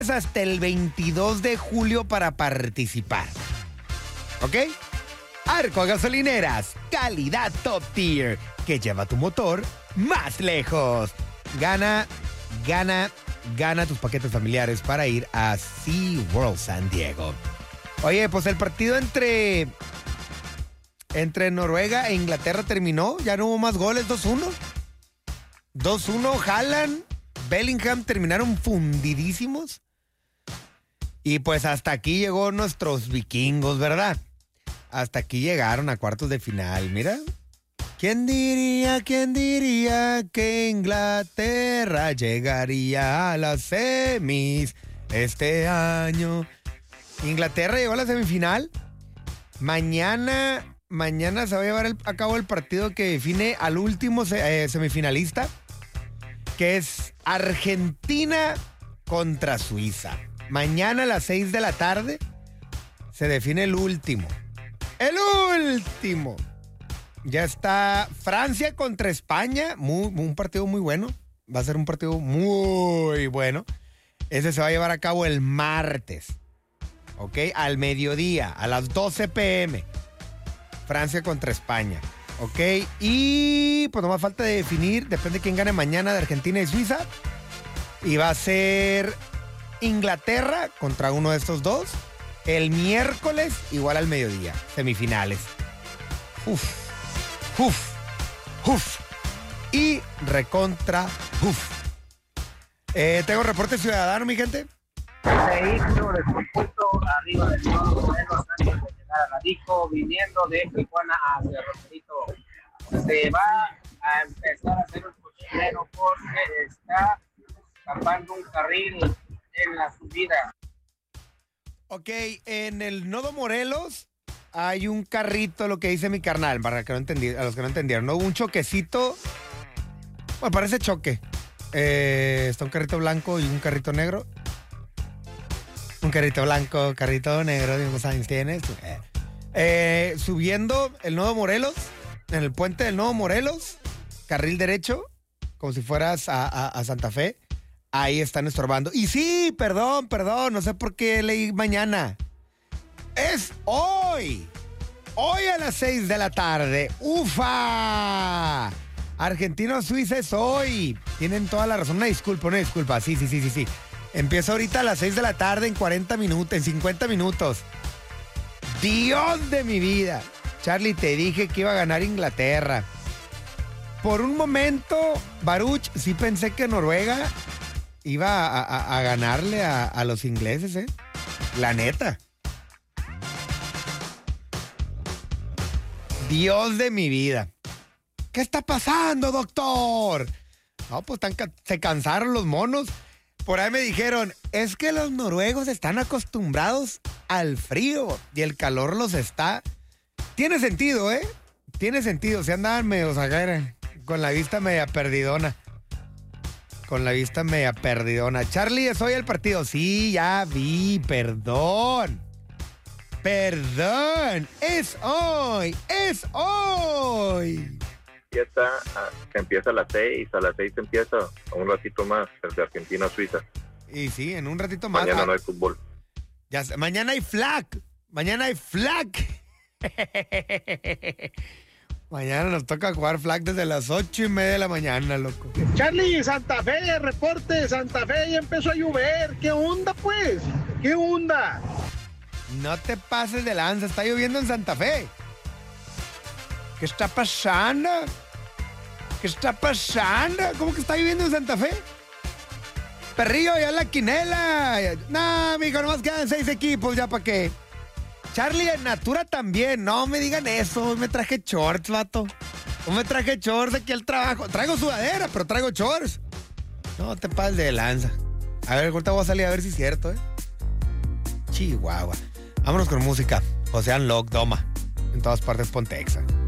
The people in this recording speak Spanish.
hasta el 22 de julio para participar. ¿Ok? Arco Gasolineras, calidad top tier, que lleva tu motor más lejos. Gana tus paquetes familiares para ir a SeaWorld San Diego. Oye, pues el partido entre Noruega e Inglaterra terminó. Ya no hubo más goles, 2-1. 2-1, Haaland, Bellingham terminaron fundidísimos. Y pues hasta aquí llegó nuestros vikingos, ¿verdad? Hasta aquí llegaron a cuartos de final, mira. ¿Quién diría que Inglaterra llegaría a las semis este año? Inglaterra llegó a la semifinal. Mañana se va a llevar a cabo el partido que define al último semifinalista, que es Argentina contra Suiza. Mañana a las 6 de la tarde se define el último. ¡El último! Ya está Francia contra España. Un partido muy bueno. Va a ser un partido muy bueno. Ese se va a llevar a cabo el martes. ¿Ok? Al mediodía, a las 12 p.m. Francia contra España. ¿Ok? Y pues nomás falta de definir, depende de quién gane mañana, de Argentina y Suiza. Y va a ser Inglaterra contra uno de estos dos. El miércoles, igual al mediodía. Semifinales. Y recontra. Tengo reporte ciudadano, mi gente. Vehículo de conjunto arriba del nodo Morelos antes de llegar a la disco, viniendo de Tijuana hacia Rosarito. Se va a empezar a hacer un cochinero porque está tapando un carril en la subida. Ok, en el nodo Morelos hay un carrito, lo que dice mi carnal, para que no a los que no entendieron, ¿no? Un choquecito, bueno, parece choque. Está un carrito blanco y un carrito negro. Un carrito blanco, carrito negro, ¿cuántos años tienes? Subiendo el nodo Morelos, en el puente del nodo Morelos, carril derecho, como si fueras a Santa Fe. Ahí están estorbando. Y sí, perdón, no sé por qué leí mañana. Es hoy. Hoy a las 6 de la tarde. ¡Ufa! Argentina-Suiza es hoy. Tienen toda la razón. Una disculpa. Sí. Empieza ahorita a las 6 de la tarde en 40 minutos, en 50 minutos. Dios de mi vida. Charlie, te dije que iba a ganar Inglaterra. Por un momento, Baruch, sí pensé que Noruega iba a ganarle a los ingleses, La neta. Dios de mi vida. ¿Qué está pasando, doctor? No, pues se cansaron los monos. Por ahí me dijeron, es que los noruegos están acostumbrados al frío y el calor los está... Tiene sentido, Tiene sentido. Se andaban medio con la vista media perdidona. Charlie, es hoy el partido. Sí, ya vi, perdón. Es hoy. Que empieza a las 6 empieza un ratito más, desde Argentina a Suiza. Y sí, en un ratito más. Mañana no hay fútbol. Mañana hay flag. Mañana nos toca jugar flag desde las 8:30 de la mañana, loco. Charlie, Santa Fe, reporte, Santa Fe ya empezó a llover. ¿Qué onda, pues? ¿Qué onda? No te pases de lanza, está lloviendo en Santa Fe. ¿Qué está pasando? ¿Cómo que está lloviendo en Santa Fe? Perrillo, ya la quinela. No, mijo, nomás quedan 6 equipos, ¿ya para qué? Charlie, en Natura también. No me digan eso. Hoy me traje shorts, vato. Hoy me traje shorts aquí al trabajo. Traigo sudadera, pero traigo shorts. No te pases de lanza. A ver, ahorita voy a salir a ver si es cierto, Chihuahua. Vámonos con música. José Unlock, Doma. En todas partes, ponte Exa.